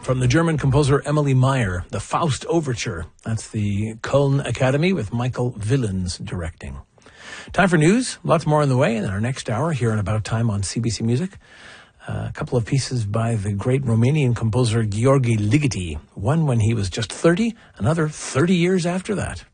From the German composer Emily Meyer, the Faust Overture. That's the Köln Academy with Michael Villens directing. Time for news. Lots more on the way in our next hour here in About Time on CBC Music. A couple of pieces by the great Romanian composer Gheorghe Ligeti. One when he was just 30, another 30 years after that.